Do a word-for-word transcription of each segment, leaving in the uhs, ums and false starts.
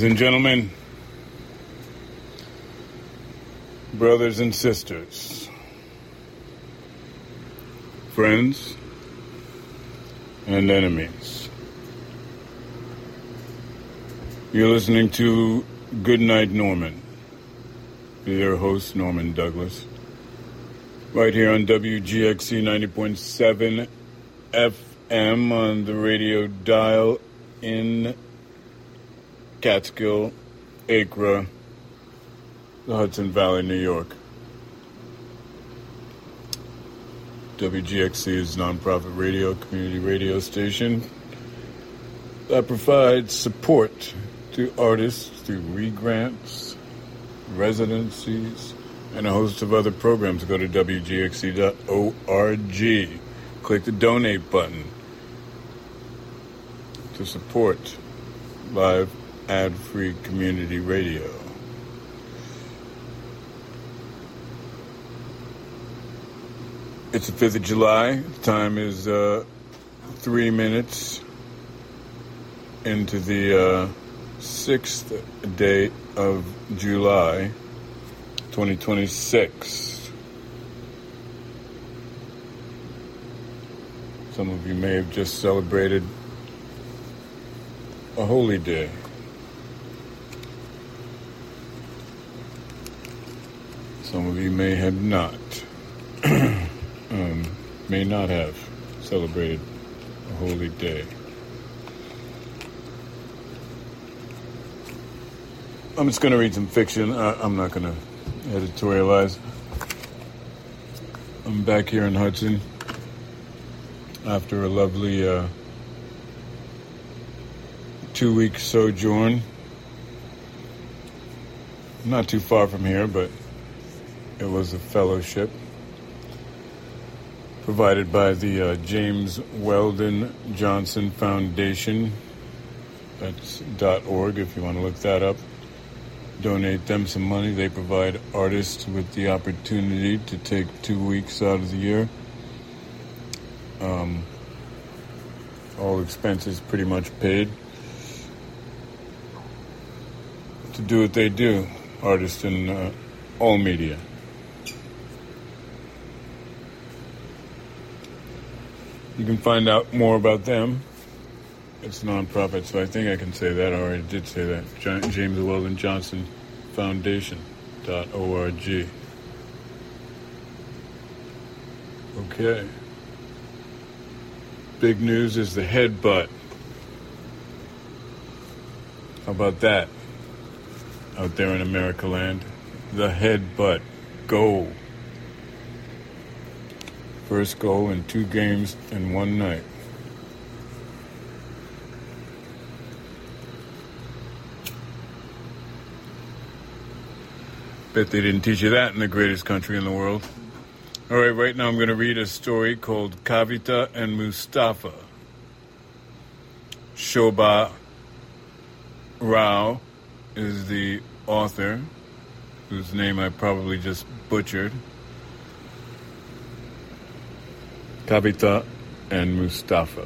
and gentlemen, brothers and sisters, friends and enemies, you're listening to Goodnight Norman, your host, Norman Douglas, right here on W G X C ninety point seven F M on the radio dial in Catskill, Acre, the Hudson Valley, New York. W G X C is a nonprofit radio, community radio station that provides support to artists through re-grants, residencies, and a host of other programs. Go to W G X C dot org. Click the donate button to support live ad-free community radio. It's the fifth of July. The time is uh, three minutes into the uh, sixth day of July, twenty twenty-six. Some of you may have just celebrated a holy day. Some of you may have not, um, may not have celebrated a holy day. I'm just going to read some fiction. I, I'm not going to editorialize. I'm back here in Hudson after a lovely uh, two-week sojourn. Not too far from here, but it was a fellowship provided by the uh, James Weldon Johnson Foundation. That's .org if you want to look that up. Donate them some money. They provide artists with the opportunity to take two weeks out of the year. Um, all expenses pretty much paid to do what they do. Artists in uh, all media. You can find out more about them. It's non-profit, so I think I can say that. I already did say that. James Weldon Johnson Foundation dot org. Okay. Big news is the headbutt. How about that? Out there in America land. The headbutt goal. First goal in two games in one night. Bet they didn't teach you that in the greatest country in the world. All right, right now I'm going to read a story called Kavita and Mustafa. Shobha Rao is the author, whose name I probably just butchered. Kavita and Mustafa.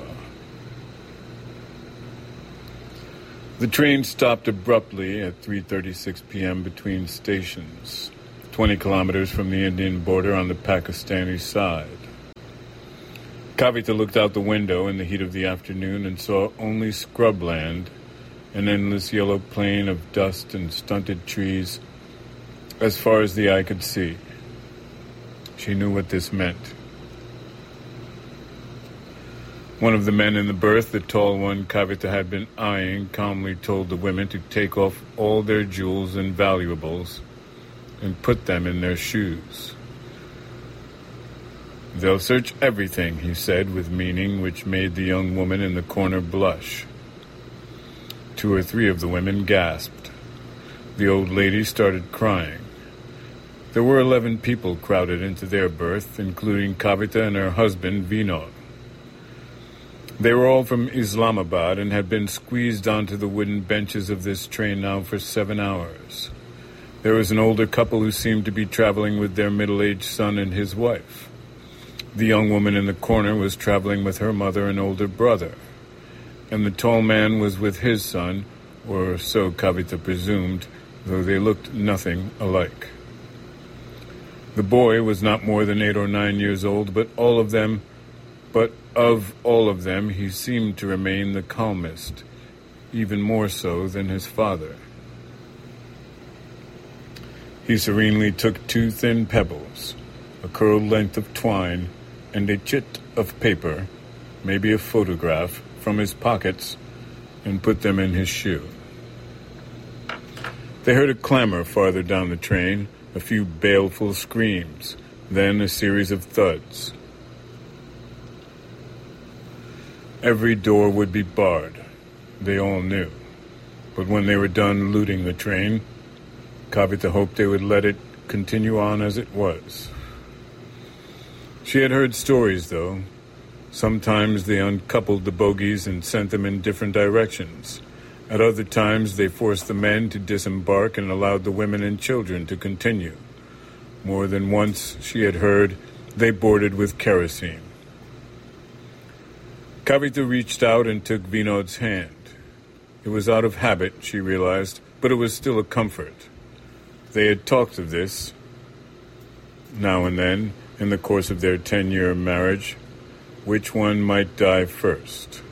The train stopped abruptly at three thirty-six p.m. between stations, twenty kilometers from the Indian border on the Pakistani side. Kavita looked out the window in the heat of the afternoon and saw only scrubland, an endless yellow plain of dust and stunted trees as far as the eye could see. She knew what this meant. One of the men in the berth, the tall one Kavita had been eyeing, calmly told the women to take off all their jewels and valuables and put them in their shoes. They'll search everything, he said with meaning which made the young woman in the corner blush. Two or three of the women gasped. The old lady started crying. There were eleven people crowded into their berth, including Kavita and her husband, Vinod. They were all from Islamabad and had been squeezed onto the wooden benches of this train now for seven hours. There was an older couple who seemed to be traveling with their middle-aged son and his wife. The young woman in the corner was traveling with her mother and older brother, and the tall man was with his son, or so Kavita presumed, though they looked nothing alike. The boy was not more than eight or nine years old, but all of them, but of all of them, he seemed to remain the calmest, even more so than his father. He serenely took two thin pebbles, a curled length of twine, and a chit of paper, maybe a photograph, from his pockets, and put them in his shoe. They heard a clamor farther down the train, a few baleful screams, then a series of thuds. Every door would be barred, they all knew, but when they were done looting the train, Kavita hoped they would let it continue on as it was. She had heard stories, though. Sometimes they uncoupled the bogies and sent them in different directions. At other times they forced the men to disembark and allowed the women and children to continue. More than once, she had heard, they boarded with kerosene. Kavita reached out and took Vinod's hand. It was out of habit, she realized, but it was still a comfort. They had talked of this, now and then, in the course of their ten-year marriage, which one might die first.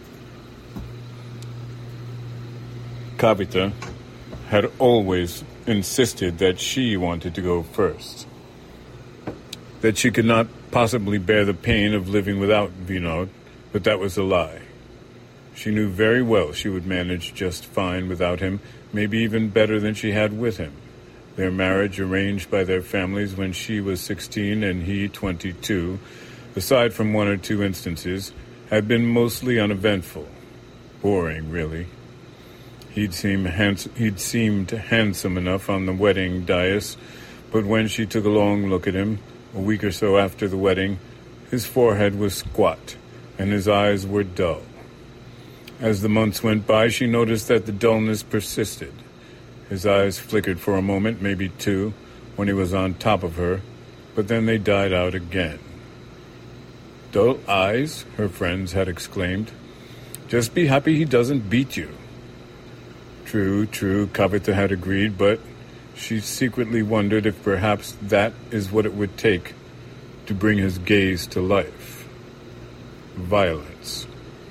Kavita had always insisted that she wanted to go first, that she could not possibly bear the pain of living without Vinod, but that was a lie. She knew very well she would manage just fine without him, maybe even better than she had with him. Their marriage, arranged by their families when she was sixteen and he twenty-two, aside from one or two instances, had been mostly uneventful. Boring, really. He'd seemed, hands- he'd seemed handsome enough on the wedding dais, but when she took a long look at him, a week or so after the wedding, his forehead was squat, and his eyes were dull. As the months went by, she noticed that the dullness persisted. His eyes flickered for a moment, maybe two, when he was on top of her, but then they died out again. Dull eyes, her friends had exclaimed. Just be happy he doesn't beat you. True, true, Kavita had agreed, but she secretly wondered if perhaps that is what it would take to bring his gaze to life. Violence.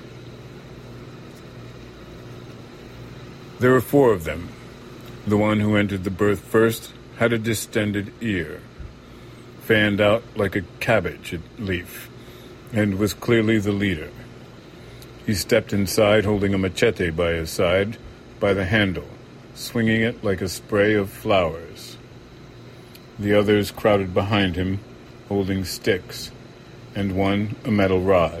There were four of them. The one who entered the berth first had a distended ear, fanned out like a cabbage leaf, and was clearly the leader. He stepped inside holding a machete by his side, by the handle, swinging it like a spray of flowers. The others crowded behind him, holding sticks, and one a metal rod.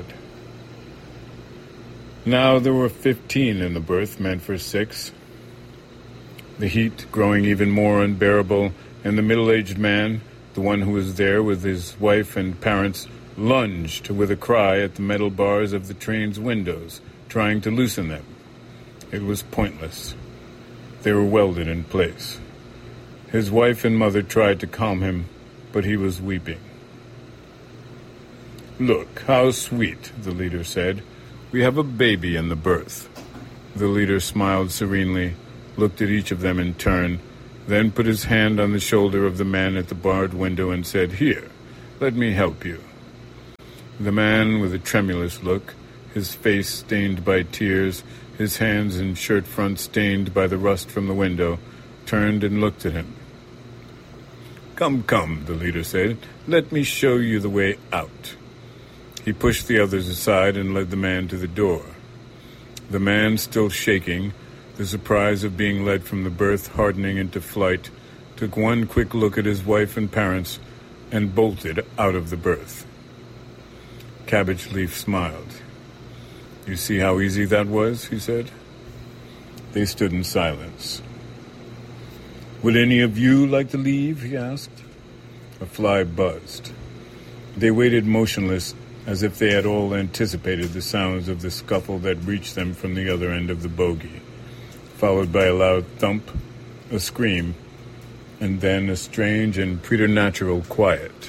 Now there were fifteen in the berth meant for six. The heat growing even more unbearable, and the middle-aged man, the one who was there with his wife and parents, lunged with a cry at the metal bars of the train's windows, trying to loosen them. It was pointless. They were welded in place. His wife and mother tried to calm him, but he was weeping. "Look, how sweet," the leader said. "We have a baby in the berth." The leader smiled serenely, looked at each of them in turn, then put his hand on the shoulder of the man at the barred window and said, "Here, let me help you." The man, with a tremulous look, his face stained by tears, his hands and shirt front stained by the rust from the window, turned and looked at him. "Come, come," the leader said, "let me show you the way out." He pushed the others aside and led the man to the door. The man, still shaking, the surprise of being led from the berth hardening into flight, took one quick look at his wife and parents and bolted out of the berth. Cabbage Leaf smiled. "You see how easy that was?" he said. They stood in silence. "Would any of you like to leave?" he asked. A fly buzzed. They waited motionless, as if they had all anticipated the sounds of the scuffle that reached them from the other end of the bogie, followed by a loud thump, a scream, and then a strange and preternatural quiet.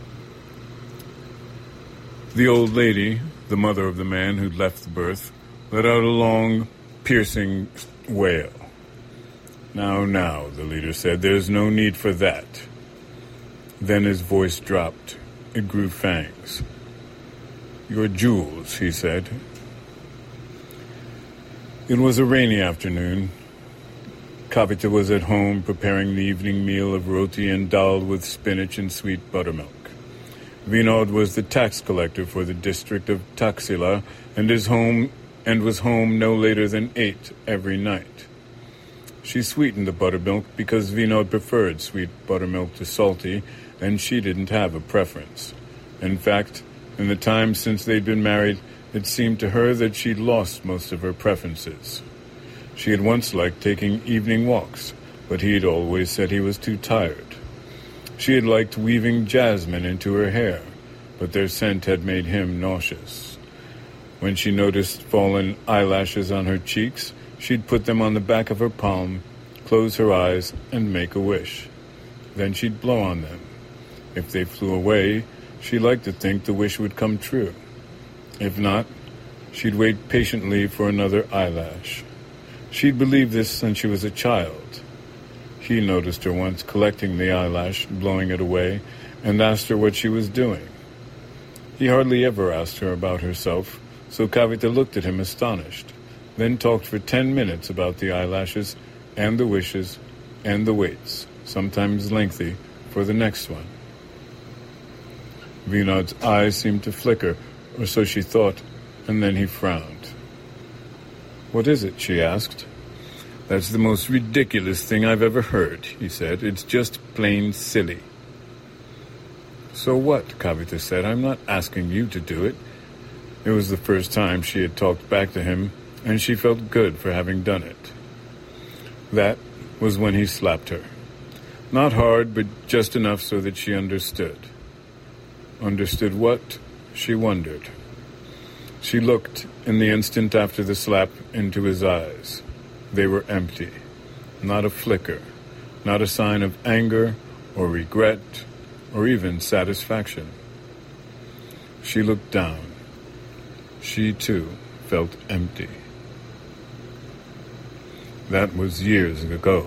The old lady, the mother of the man who'd left the berth, let out a long, piercing wail. "Now, now," the leader said, "there's no need for that." Then his voice dropped. It grew fangs. "Your jewels," he said. It was a rainy afternoon. Kavita was at home preparing the evening meal of roti and dal with spinach and sweet buttermilk. Vinod was the tax collector for the district of Taxila and his home and was home no later than eight every night. She sweetened the buttermilk because Vinod preferred sweet buttermilk to salty, and she didn't have a preference. In fact, in the time since they'd been married, it seemed to her that she'd lost most of her preferences. She had once liked taking evening walks, but he'd always said he was too tired. She had liked weaving jasmine into her hair, but their scent had made him nauseous. When she noticed fallen eyelashes on her cheeks, she'd put them on the back of her palm, close her eyes, and make a wish. Then she'd blow on them. If they flew away, she liked to think the wish would come true. If not, she'd wait patiently for another eyelash. She'd believed this since she was a child. He noticed her once collecting the eyelash, blowing it away, and asked her what she was doing. He hardly ever asked her about herself, so Kavita looked at him astonished, then talked for ten minutes about the eyelashes and the wishes and the waits, sometimes lengthy, for the next one. Vinod's eyes seemed to flicker, or so she thought, and then he frowned. "What is it?" she asked. "That's the most ridiculous thing I've ever heard," he said. "It's just plain silly." "So what?" Kavita said. "I'm not asking you to do it." It was the first time she had talked back to him, and she felt good for having done it. That was when he slapped her. Not hard, but just enough so that she understood. Understood what? She wondered. She looked, in the instant after the slap, into his eyes. They were empty. Not a flicker. Not a sign of anger or regret or even satisfaction. She looked down. She, too, felt empty. That was years ago.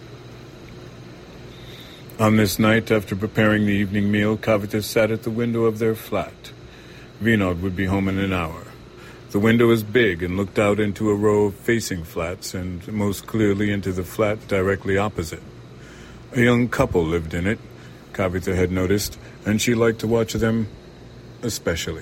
On this night, after preparing the evening meal, Kavita sat at the window of their flat. Vinod would be home in an hour. The window was big and looked out into a row of facing flats and most clearly into the flat directly opposite. A young couple lived in it, Kavita had noticed, and she liked to watch them especially.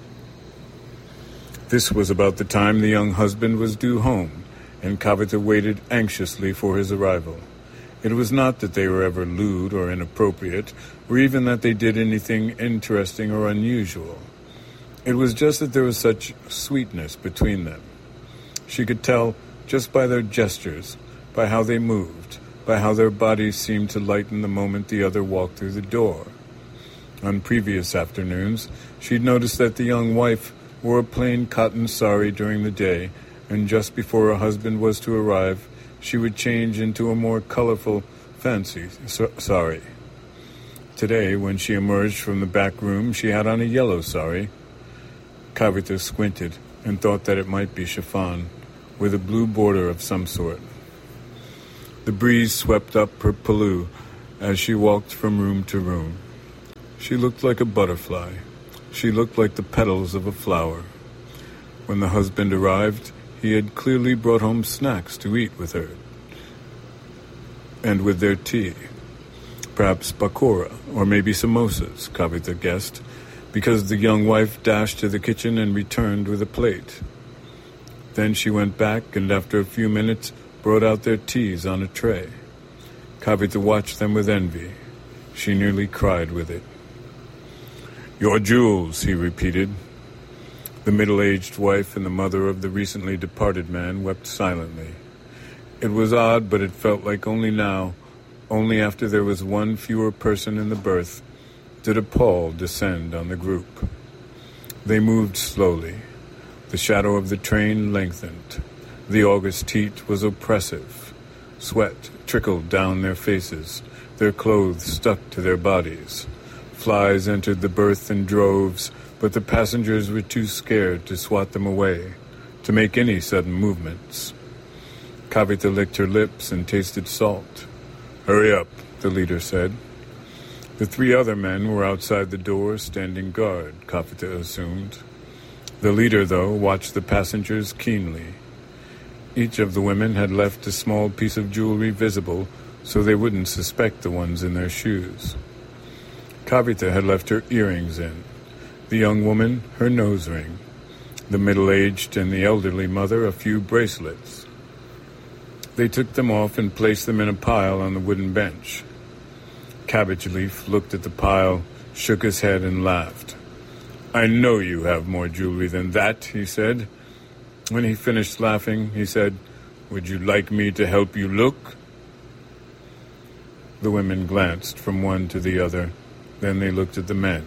This was about the time the young husband was due home, and Kavita waited anxiously for his arrival. It was not that they were ever lewd or inappropriate, or even that they did anything interesting or unusual. It was just that there was such sweetness between them. She could tell just by their gestures, by how they moved, by how their bodies seemed to lighten the moment the other walked through the door. On previous afternoons, she'd noticed that the young wife wore a plain cotton sari during the day, and just before her husband was to arrive, she would change into a more colorful, fancy sari. Today, when she emerged from the back room, she had on a yellow sari. Kavita squinted and thought that it might be chiffon, with a blue border of some sort. The breeze swept up her pallu as she walked from room to room. She looked like a butterfly. She looked like the petals of a flower. When the husband arrived, he had clearly brought home snacks to eat with her, and with their tea. Perhaps pakora, or maybe samosas, Kavita guessed, because the young wife dashed to the kitchen and returned with a plate. Then she went back and after a few minutes brought out their teas on a tray. Kavita watched them with envy. She nearly cried with it. "Your jewels," he repeated. The middle-aged wife and the mother of the recently departed man wept silently. It was odd, but it felt like only now, only after there was one fewer person in the berth, did a pall descend on the group. They moved slowly. The shadow of the train lengthened. The August heat was oppressive. Sweat trickled down their faces. Their clothes stuck to their bodies. Flies entered the berth in droves, but the passengers were too scared to swat them away, to make any sudden movements. Kavita licked her lips and tasted salt. "Hurry up," the leader said. The three other men were outside the door, standing guard, Kavita assumed. The leader, though, watched the passengers keenly. Each of the women had left a small piece of jewelry visible so they wouldn't suspect the ones in their shoes. Kavita had left her earrings in, the young woman her nose ring, the middle-aged and the elderly mother a few bracelets. They took them off and placed them in a pile on the wooden bench. Cabbage Leaf looked at the pile, shook his head, and laughed. "I know you have more jewelry than that," he said. When he finished laughing, he said, "Would you like me to help you look?" The women glanced from one to the other. Then they looked at the men.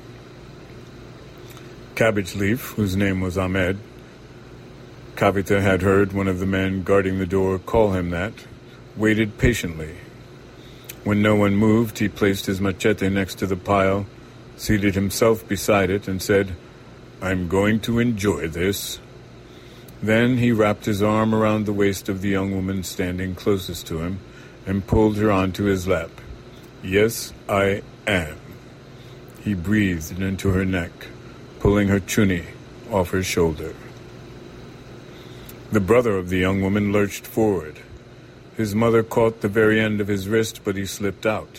Cabbage Leaf, whose name was Ahmed, Kavita had heard one of the men guarding the door call him that, waited patiently. When no one moved, he placed his machete next to the pile, seated himself beside it, and said, "I'm going to enjoy this." Then he wrapped his arm around the waist of the young woman standing closest to him and pulled her onto his lap. "Yes, I am." He breathed into her neck, pulling her chuni off her shoulder. The brother of the young woman lurched forward. His mother caught the very end of his wrist, but he slipped out.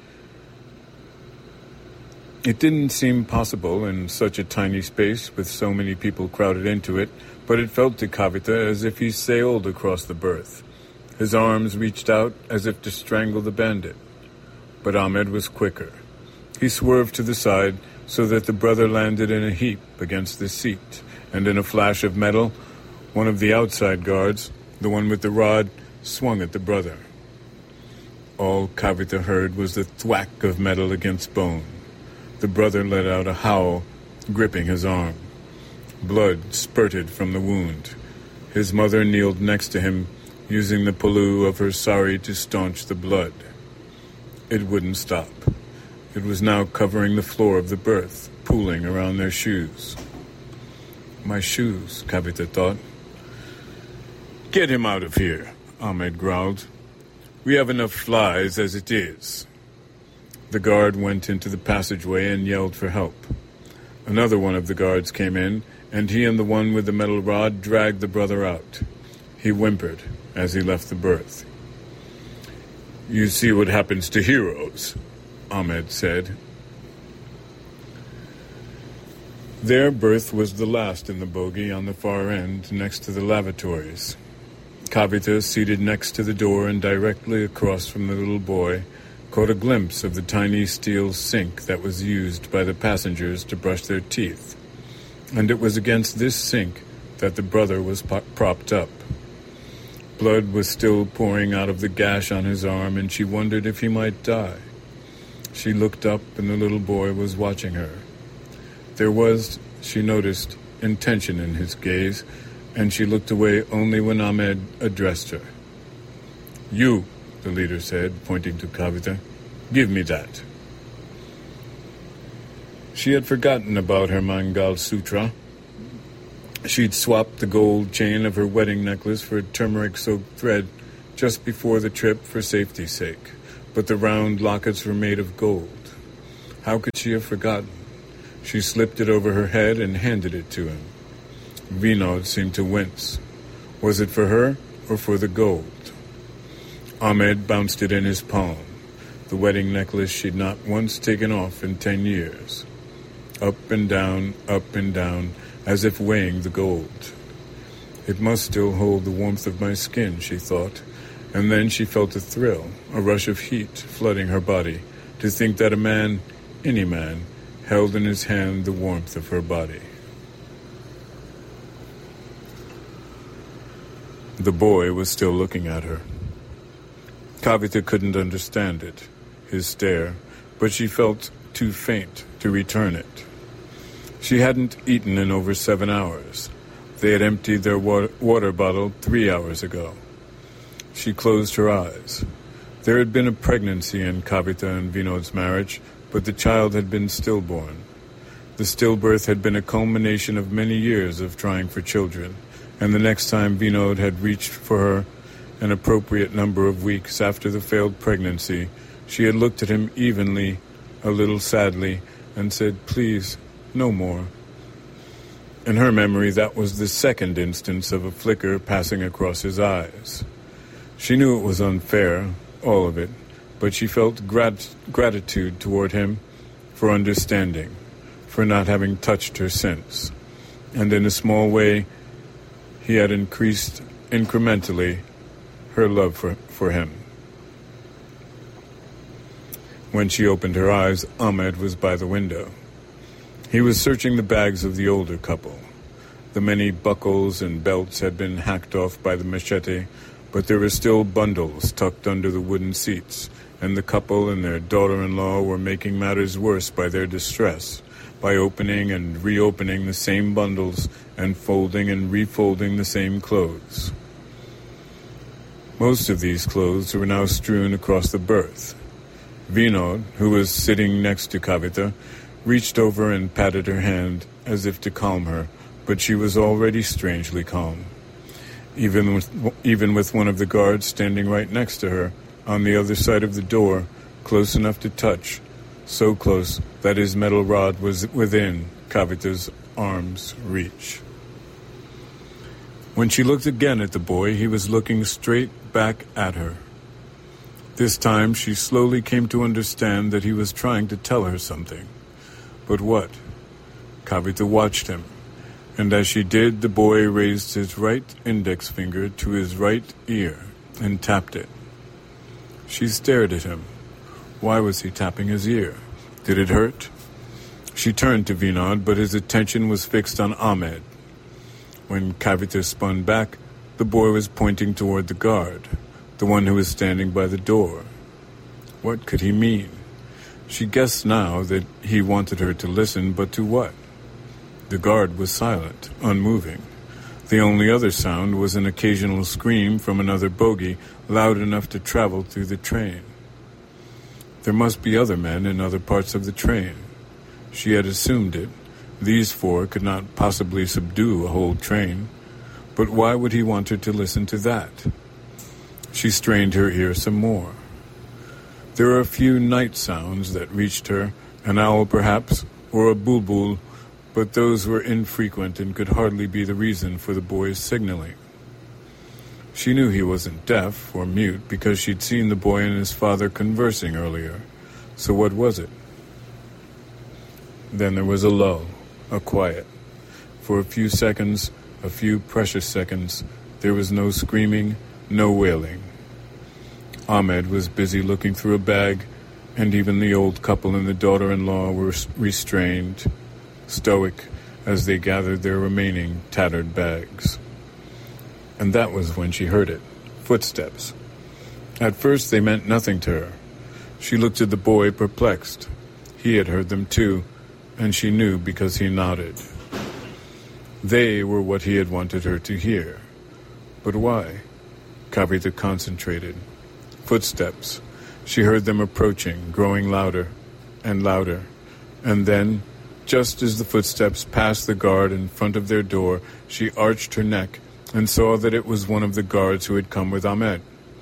It didn't seem possible in such a tiny space with so many people crowded into it, but it felt to Kavita as if he sailed across the berth. His arms reached out as if to strangle the bandit. But Ahmed was quicker. He swerved to the side so that the brother landed in a heap against the seat, and in a flash of metal, one of the outside guards, the one with the rod, swung at the brother. All Kavita heard was the thwack of metal against bone. The brother let out a howl, gripping his arm. Blood spurted from the wound. His mother kneeled next to him, using the polu of her sari to staunch the blood. It wouldn't stop. It was now covering the floor of the berth, pooling around their shoes. "My shoes," Kavita thought. "Get him out of here," Ahmed growled. "We have enough flies as it is." The guard went into the passageway and yelled for help. Another one of the guards came in, and he and the one with the metal rod dragged the brother out. He whimpered as he left the berth. "You see what happens to heroes," Ahmed said. Their berth was the last in the bogie on the far end, next to the lavatories. Kavita, seated next to the door and directly across from the little boy, caught a glimpse of the tiny steel sink that was used by the passengers to brush their teeth. And it was against this sink that the brother was po- propped up. Blood was still pouring out of the gash on his arm, and she wondered if he might die. She looked up, and the little boy was watching her. There was, she noticed, intention in his gaze, and she looked away only when Ahmed addressed her. "You," the leader said, pointing to Kavita, "give me that." She had forgotten about her Mangal Sutra. She'd swapped the gold chain of her wedding necklace for a turmeric-soaked thread just before the trip for safety's sake, but the round lockets were made of gold. How could she have forgotten? She slipped it over her head and handed it to him. Vinod seemed to wince. Was it for her or for the gold? Ahmed bounced it in his palm, the wedding necklace she'd not once taken off in ten years. Up and down, up and down, as if weighing the gold. It must still hold the warmth of my skin, she thought, and then she felt a thrill, a rush of heat flooding her body, to think that a man, any man, held in his hand the warmth of her body. The boy was still looking at her. Kavita couldn't understand it, his stare, but she felt too faint to return it. She hadn't eaten in over seven hours. They had emptied their wa- water bottle three hours ago. She closed her eyes. There had been a pregnancy in Kavita and Vinod's marriage, but the child had been stillborn. The stillbirth had been a culmination of many years of trying for children, and the next time Vinod had reached for her an appropriate number of weeks after the failed pregnancy, she had looked at him evenly, a little sadly, and said, "Please, no more." In her memory, that was the second instance of a flicker passing across his eyes. She knew it was unfair, all of it, but she felt grat- gratitude toward him for understanding, for not having touched her since. And in a small way, he had increased incrementally her love for, for him. When she opened her eyes, Ahmed was by the window. He was searching the bags of the older couple. The many buckles and belts had been hacked off by the machete, but there were still bundles tucked under the wooden seats, and the couple and their daughter-in-law were making matters worse by their distress, by opening and reopening the same bundles and folding and refolding the same clothes. Most of these clothes were now strewn across the berth. Vinod, who was sitting next to Kavita, reached over and patted her hand as if to calm her, but she was already strangely calm. Even with, even with one of the guards standing right next to her, on the other side of the door, close enough to touch, so close that his metal rod was within Kavita's arm's reach. When she looked again at the boy, he was looking straight back at her. This time she slowly came to understand that he was trying to tell her something. But what? Kavita watched him, and as she did, the boy raised his right index finger to his right ear and tapped it. She stared at him. Why was he tapping his ear? Did it hurt? She turned to Vinod, but his attention was fixed on Ahmed. When Kavita spun back, the boy was pointing toward the guard, the one who was standing by the door. What could he mean? She guessed now that he wanted her to listen, but to what? The guard was silent, unmoving. The only other sound was an occasional scream from another bogie, loud enough to travel through the train. There must be other men in other parts of the train. She had assumed it. These four could not possibly subdue a whole train. But why would he want her to listen to that? She strained her ear some more. There were a few night sounds that reached her, an owl perhaps, or a bulbul, but those were infrequent and could hardly be the reason for the boy's signaling. She knew he wasn't deaf or mute because she'd seen the boy and his father conversing earlier. So what was it? Then there was a lull, a quiet. For a few seconds, a few precious seconds, there was no screaming, no wailing. Ahmed was busy looking through a bag, and even the old couple and the daughter-in-law were restrained, stoic, as they gathered their remaining tattered bags. And that was when she heard it. Footsteps. At first they meant nothing to her. She looked at the boy, perplexed. He had heard them too, and she knew because he nodded. They were what he had wanted her to hear. But why? Kavita concentrated. Footsteps. She heard them approaching, growing louder and louder. And then, just as the footsteps passed the guard in front of their door, she arched her neck and saw that it was one of the guards who had come with Ahmed.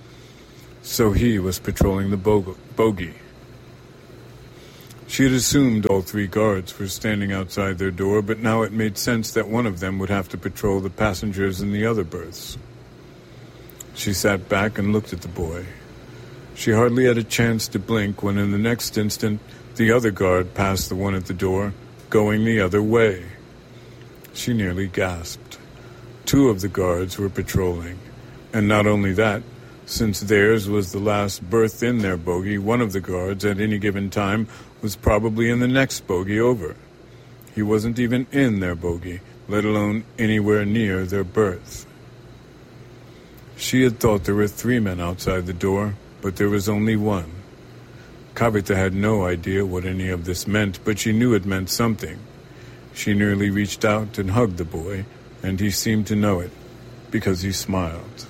So he was patrolling the bo- bogey. She had assumed all three guards were standing outside their door, but now it made sense that one of them would have to patrol the passengers in the other berths. She sat back and looked at the boy. She hardly had a chance to blink when in the next instant the other guard passed the one at the door, going the other way. She nearly gasped. Two of the guards were patrolling, and not only that, since theirs was the last berth in their bogey, one of the guards at any given time was probably in the next bogey over. He wasn't even in their bogey, let alone anywhere near their berth. She had thought there were three men outside the door, but there was only one. Kavita had no idea what any of this meant, but she knew it meant something. She nearly reached out and hugged the boy, and he seemed to know it, because he smiled.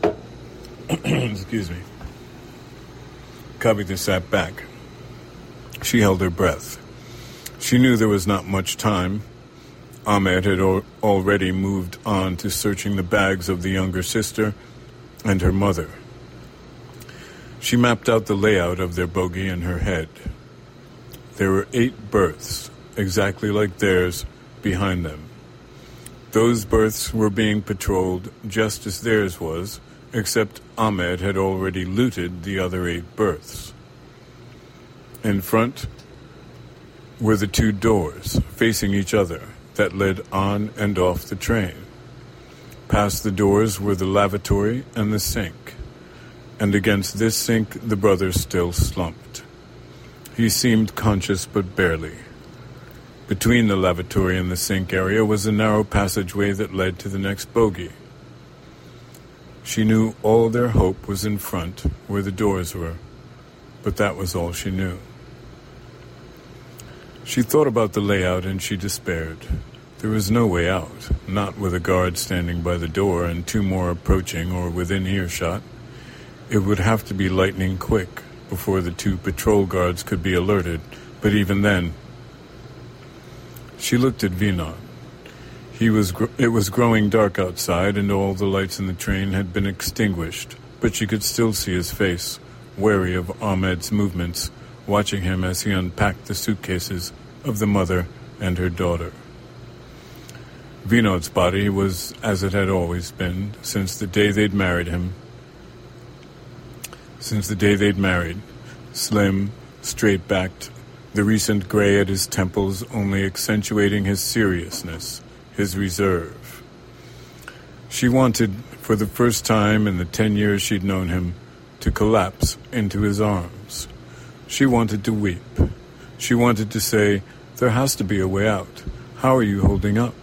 Excuse me. Kavita sat back. She held her breath. She knew there was not much time. Ahmed had al- already moved on to searching the bags of the younger sister and her mother. She mapped out the layout of their bogey in her head. There were eight berths, exactly like theirs, behind them. Those berths were being patrolled just as theirs was, except Ahmed had already looted the other eight berths. In front were the two doors, facing each other, that led on and off the train. Past the doors were the lavatory and the sink, and against this sink the brother still slumped. He seemed conscious but barely. Between the lavatory and the sink area was a narrow passageway that led to the next bogey. She knew all their hope was in front, where the doors were, but that was all she knew. She thought about the layout and she despaired. There was no way out, not with a guard standing by the door and two more approaching or within earshot. It would have to be lightning quick before the two patrol guards could be alerted, but even then... She looked at Vinod. He was gr- it was growing dark outside and all the lights in the train had been extinguished, but she could still see his face, wary of Ahmed's movements, watching him as he unpacked the suitcases of the mother and her daughter. Vinod's body was as it had always been since the day they'd married him. Since the day they'd married, slim, straight-backed, the recent gray at his temples only accentuating his seriousness, his reserve. She wanted, for the first time in the ten years she'd known him, to collapse into his arms. She wanted to weep. She wanted to say, "There has to be a way out. How are you holding up?"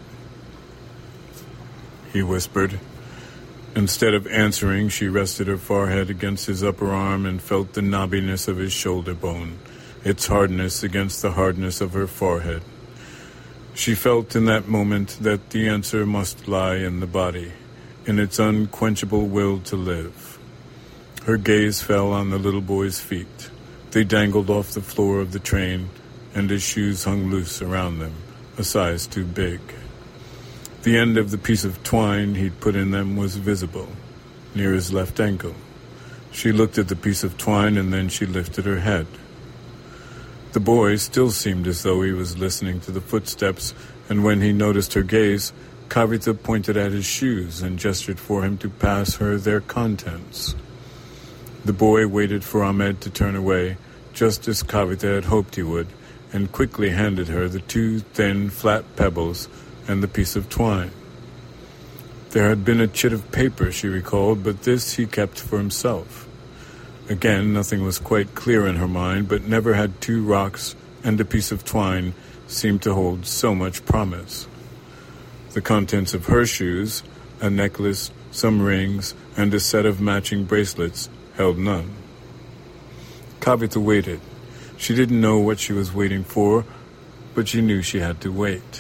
He whispered. Instead of answering, she rested her forehead against his upper arm and felt the knobbiness of his shoulder bone, its hardness against the hardness of her forehead. She felt in that moment that the answer must lie in the body, in its unquenchable will to live. Her gaze fell on the little boy's feet. They dangled off the floor of the train, and his shoes hung loose around them, a size too big. The end of the piece of twine he'd put in them was visible, near his left ankle. She looked at the piece of twine and then she lifted her head. The boy still seemed as though he was listening to the footsteps, and when he noticed her gaze, Kavita pointed at his shoes and gestured for him to pass her their contents. The boy waited for Ahmed to turn away, just as Kavita had hoped he would, and quickly handed her the two thin, flat pebbles and the piece of twine. There had been a chit of paper, she recalled, but this he kept for himself. Again, nothing was quite clear in her mind, but never had two rocks and a piece of twine seemed to hold so much promise. The contents of her shoes, a necklace, some rings, and a set of matching bracelets, held none. Kavita waited. She didn't know what she was waiting for, but she knew she had to wait.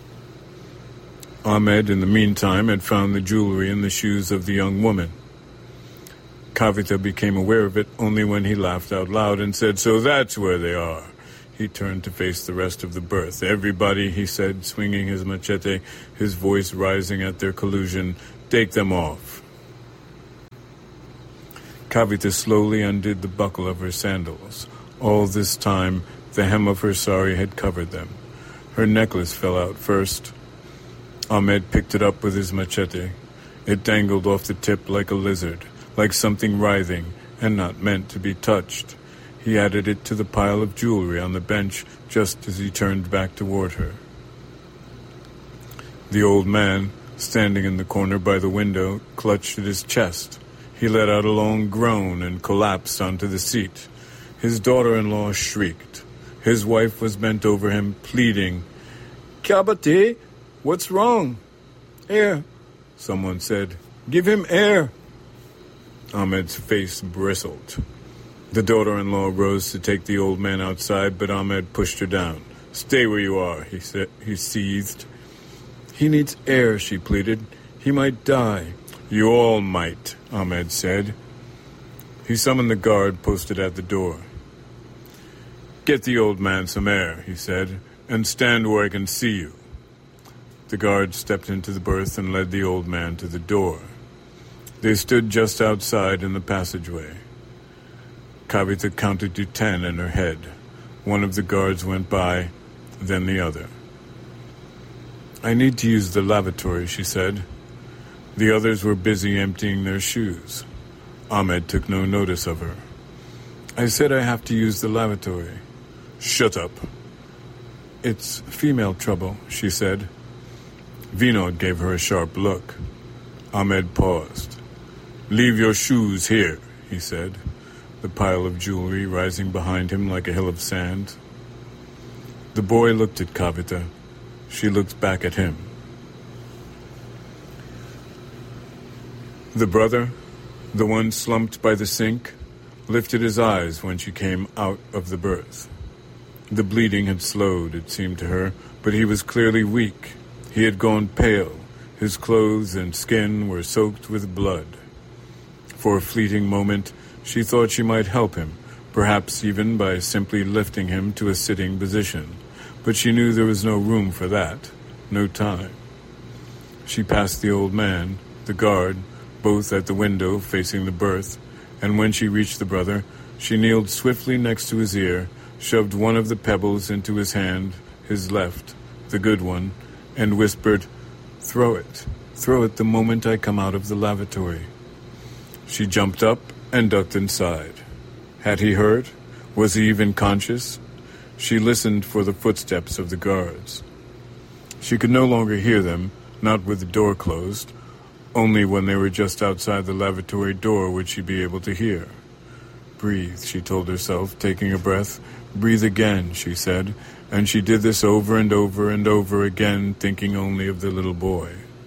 Ahmed, in the meantime, had found the jewelry in the shoes of the young woman. Kavita became aware of it only when he laughed out loud and said, "So that's where they are." He turned to face the rest of the berth. "Everybody," he said, swinging his machete, his voice rising at their collusion, "take them off." Kavita slowly undid the buckle of her sandals. All this time, the hem of her sari had covered them. Her necklace fell out first. Ahmed picked it up with his machete. It dangled off the tip like a lizard, like something writhing and not meant to be touched. He added it to the pile of jewelry on the bench just as he turned back toward her. The old man, standing in the corner by the window, clutched at his chest. He let out a long groan and collapsed onto the seat. His daughter-in-law shrieked. His wife was bent over him, pleading, "Kya bate? What's wrong?" "Air," someone said. "Give him air." Ahmed's face bristled. The daughter-in-law rose to take the old man outside, but Ahmed pushed her down. "Stay where you are," he said. He seethed. "He needs air," she pleaded. "He might die." "You all might," Ahmed said. He summoned the guard posted at the door. "Get the old man some air," he said, "and stand where I can see you." The guard stepped into the berth and led the old man to the door. They stood just outside in the passageway. Kavita counted to ten in her head. One of the guards went by, then the other. "I need to use the lavatory," she said. The others were busy emptying their shoes. Ahmed took no notice of her. "I said I have to use the lavatory." "Shut up." "It's female trouble," she said. Vinod gave her a sharp look. Ahmed paused. "Leave your shoes here," he said, the pile of jewelry rising behind him like a hill of sand. The boy looked at Kavita. She looked back at him. The brother, the one slumped by the sink, lifted his eyes when she came out of the berth. The bleeding had slowed, it seemed to her, but he was clearly weak. He had gone pale. His clothes and skin were soaked with blood. For a fleeting moment, she thought she might help him, perhaps even by simply lifting him to a sitting position. But she knew there was no room for that, no time. She passed the old man, the guard, both at the window facing the berth, and when she reached the brother, she kneeled swiftly next to his ear, shoved one of the pebbles into his hand, his left, the good one, and whispered, "Throw it, throw it the moment I come out of the lavatory." She jumped up and ducked inside. Had he heard? Was he even conscious? She listened for the footsteps of the guards. She could no longer hear them, not with the door closed. Only when they were just outside the lavatory door would she be able to hear. "Breathe," she told herself, taking a breath. "Breathe again," she said, and she did this over and over and over again, thinking only of the little boy.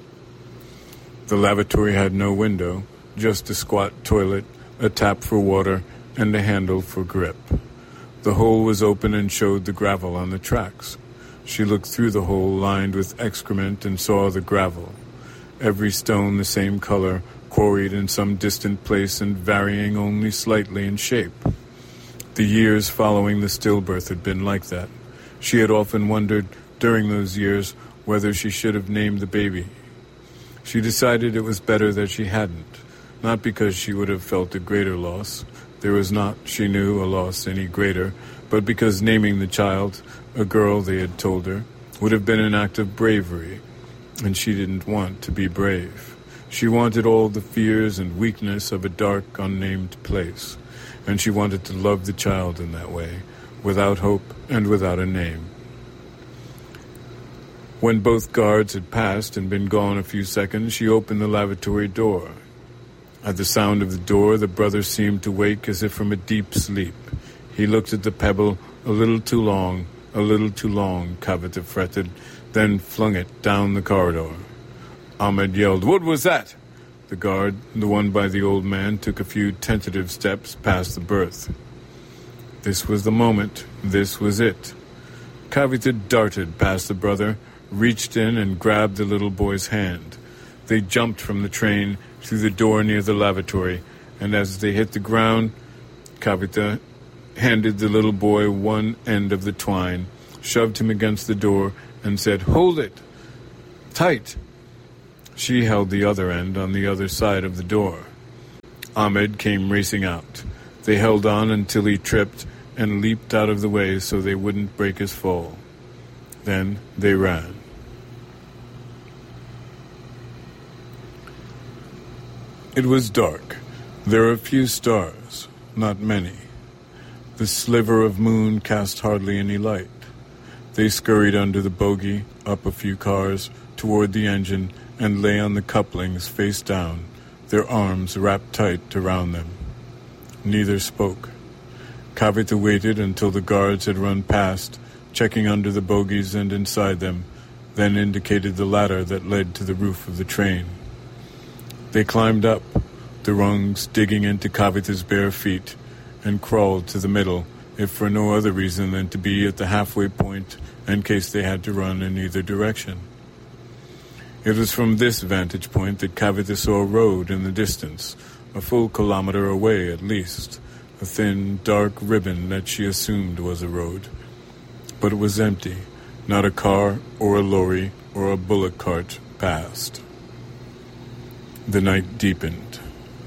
The lavatory had no window, just a squat toilet, a tap for water, and a handle for grip. The hole was open and showed the gravel on the tracks. She looked through the hole lined with excrement and saw the gravel. Every stone the same color, quarried in some distant place and varying only slightly in shape. The years following the stillbirth had been like that. She had often wondered, during those years, whether she should have named the baby. She decided it was better that she hadn't, not because she would have felt a greater loss. There was not, she knew, a loss any greater, but because naming the child, a girl they had told her, would have been an act of bravery, and she didn't want to be brave. She wanted all the fears and weakness of a dark, unnamed place, and she wanted to love the child in that way, without hope and without a name. When both guards had passed and been gone a few seconds, she opened the lavatory door. At the sound of the door, the brother seemed to wake as if from a deep sleep. He looked at the pebble, a little too long, a little too long, Kavita fretted, then flung it down the corridor. Ahmed yelled, "What was that?" The guard, the one by the old man, took a few tentative steps past the berth. This was the moment. This was it. Kavita darted past the brother, reached in and grabbed the little boy's hand. They jumped from the train through the door near the lavatory, and as they hit the ground, Kavita handed the little boy one end of the twine, shoved him against the door, and said, "Hold it! Tight!" She held the other end on the other side of the door. Ahmed came racing out. They held on until he tripped and leaped out of the way so they wouldn't break his fall. Then they ran. It was dark. There were a few stars, not many. The sliver of moon cast hardly any light. They scurried under the bogie, up a few cars, toward the engine, and lay on the couplings face down, their arms wrapped tight around them. Neither spoke. Kavita waited until the guards had run past, checking under the bogies and inside them, then indicated the ladder that led to the roof of the train. They climbed up, the rungs digging into Kavita's bare feet, and crawled to the middle, if for no other reason than to be at the halfway point in case they had to run in either direction. It was from this vantage point that Kavita saw a road in the distance, a full kilometer away at least. a thin, dark ribbon that she assumed was a road. But it was empty. Not a car or a lorry or a bullock cart passed. The night deepened.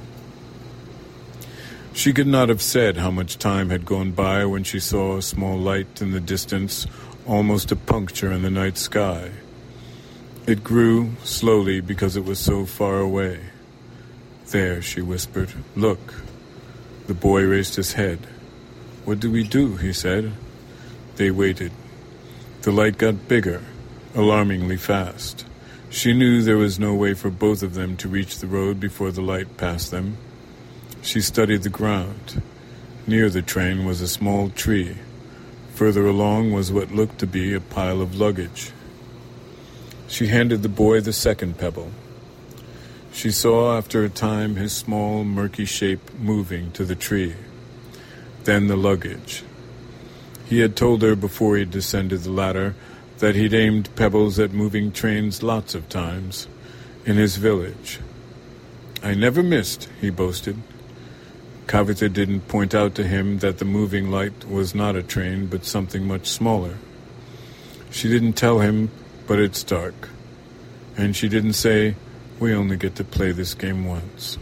She could not have said how much time had gone by when she saw a small light in the distance, almost a puncture in the night sky. It grew slowly because it was so far away. "There," she whispered. "Look." The boy raised his head. "What do we do?" he said. They waited. The light got bigger, alarmingly fast. She knew there was no way for both of them to reach the road before the light passed them. She studied the ground. Near the train was a small tree. Further along was what looked to be a pile of luggage. She handed the boy the second pebble. She saw after a time his small, murky shape moving to the tree. Then the luggage. He had told her before he descended the ladder that he'd aimed pebbles at moving trains lots of times in his village. "I never missed," he boasted. Kavita didn't point out to him that the moving light was not a train but something much smaller. She didn't tell him, "But it's dark." And she didn't say, "We only get to play this game once."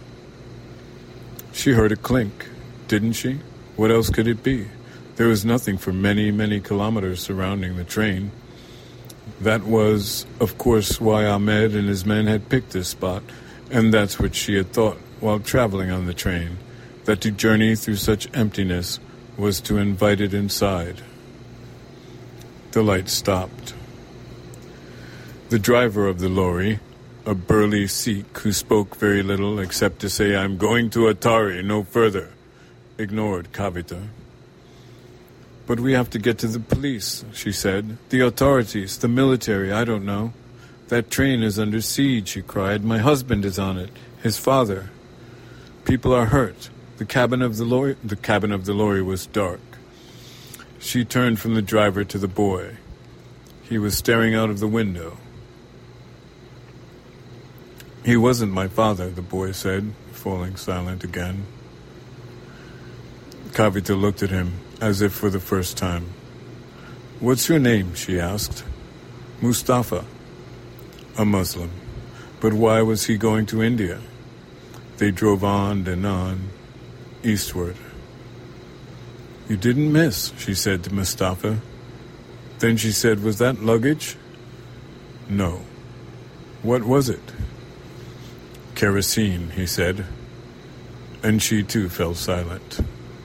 She heard a clink, didn't she? What else could it be? There was nothing for many, many kilometers surrounding the train. That was, of course, why Ahmed and his men had picked this spot, and that's what she had thought while traveling on the train, that to journey through such emptiness was to invite it inside. The light stopped. The driver of the lorry, a burly Sikh who spoke very little except to say, "I'm going to Atari, no further," ignored Kavita. "But we have to get to the police," she said. "The authorities, the military, I don't know. That train is under siege," she cried. "My husband is on it, his father. People are hurt. The cabin of the lorry, the cabin of the lorry was dark." She turned from the driver to the boy. He was staring out of the window. "He wasn't my father," the boy said, falling silent again. Kavita looked at him, as if for the first time. "What's your name?" she asked. "Mustafa." "A Muslim. But why was he going to India?" They drove on and on, eastward. "You didn't miss," she said to Mustafa. Then she said, "Was that luggage?" "No." "What was it?" "Kerosene," he said. And she too fell silent.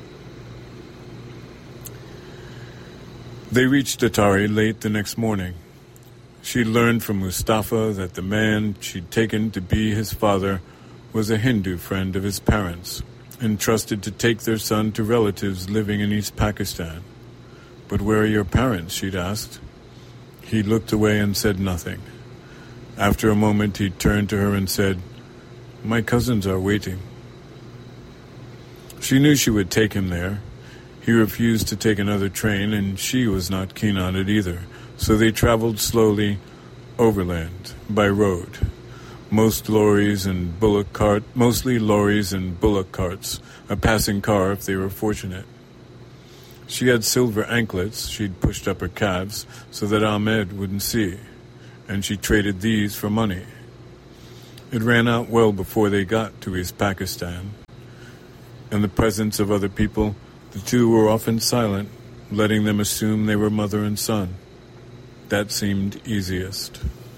They reached Atari late the next morning. She learned from Mustafa that the man she'd taken to be his father was a Hindu friend of his parents, entrusted to take their son to relatives living in East Pakistan. "But where are your parents?" she'd asked. He looked away and said nothing. After a moment he turned to her and said, "My cousins are waiting." She knew she would take him there. He refused to take another train, and she was not keen on it either, so they traveled slowly overland, by road. Most lorries and bullock cart, mostly lorries and bullock carts, a passing car if they were fortunate. She had silver anklets she'd pushed up her calves so that Ahmed wouldn't see, and she traded these for money. It ran out well before they got to East Pakistan. In the presence of other people, the two were often silent, letting them assume they were mother and son. That seemed easiest.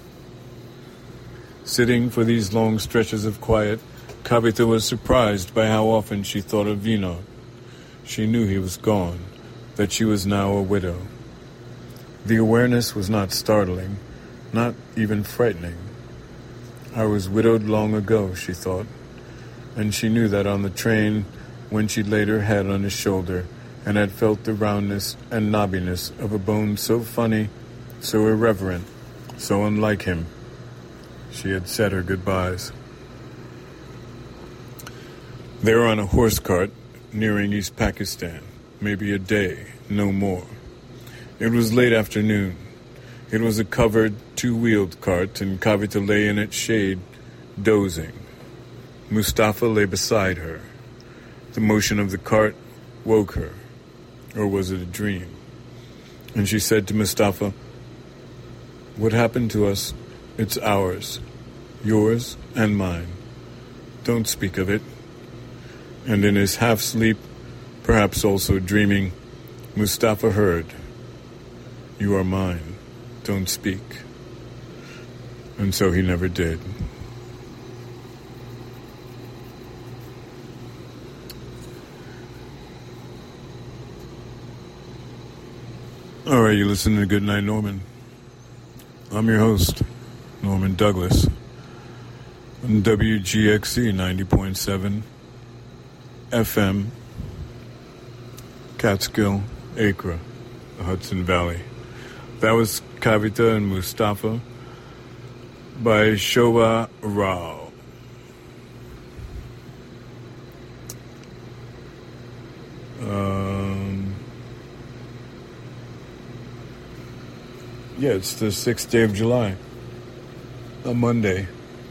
Sitting for these long stretches of quiet, Kavita was surprised by how often she thought of Vinod. She knew he was gone, that she was now a widow. The awareness was not startling, not even frightening. I was widowed long ago, she thought, and she knew that on the train when she'd laid her head on his shoulder and had felt the roundness and knobbiness of a bone so funny, so irreverent, so unlike him. She had said her goodbyes. They were on a horse cart nearing East Pakistan, maybe a day, no more. It was late afternoon. It was a covered, two-wheeled cart, and Kavita lay in its shade, dozing. Mustafa lay beside her. The motion of the cart woke her. Or was it a dream? And she said to Mustafa, "What happened to us, it's ours, yours and mine. Don't speak of it." And in his half-sleep, perhaps also dreaming, Mustafa heard, "You are mine, don't speak." And so he never did. All right, you listening to Goodnight Norman. I'm your host, Norman Douglas, on W G X C ninety point seven F M, Catskill, Acre, the Hudson Valley. That was Kavita and Mustafa by Shobha Rao. Um, yeah, it's the sixth day of July, a Monday.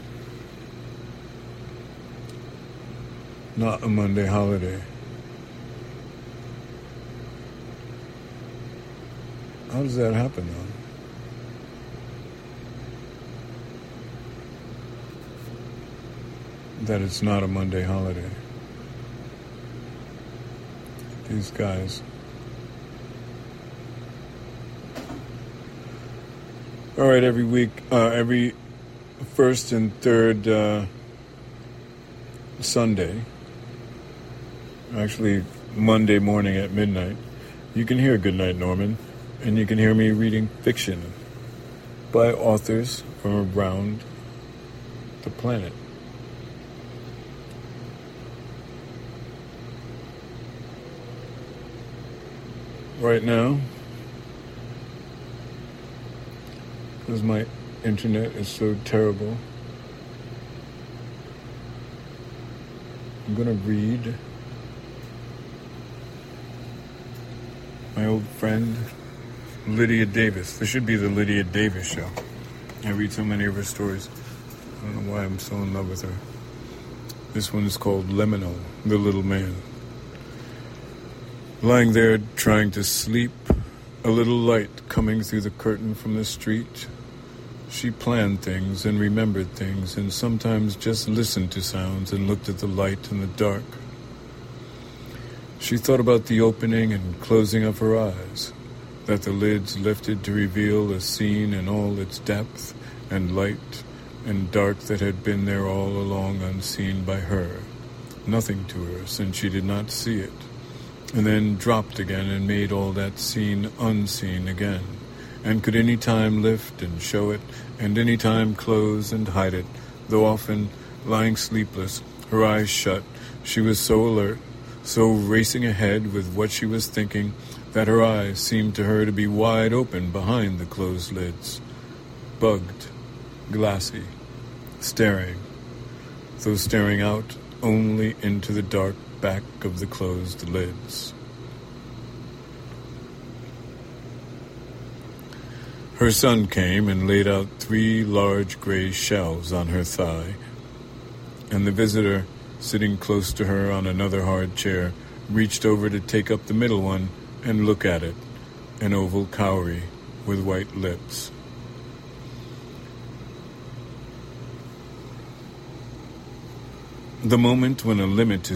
Not a Monday holiday. How does that happen, though? That it's not a Monday holiday. These guys. All right, every week, uh, every first and third uh, Sunday, actually Monday morning at midnight, you can hear Goodnight Norman, and you can hear me reading fiction by authors from around the planet. Right now, because my internet is so terrible, I'm going to read my old friend Lydia Davis. This should be the Lydia Davis show. I read so many of her stories. I don't know why I'm so in love with her. This one is called Lemino, the Little Man. Lying there trying to sleep, a little light coming through the curtain from the street. She planned things and remembered things and sometimes just listened to sounds and looked at the light in the dark. She thought about the opening and closing of her eyes, that the lids lifted to reveal a scene in all its depth and light and dark that had been there all along unseen by her, nothing to her since she did not see it, and then dropped again and made all that scene unseen again, and could any time lift and show it, and any time close and hide it, though often, lying sleepless, her eyes shut, she was so alert, so racing ahead with what she was thinking, that her eyes seemed to her to be wide open behind the closed lids, bugged, glassy, staring, though staring out only into the dark back of the closed lids. Her son came and laid out three large gray shells on her thigh, and the visitor, sitting close to her on another hard chair, reached over to take up the middle one and look at it, an oval cowrie with white lips. The moment when a limit is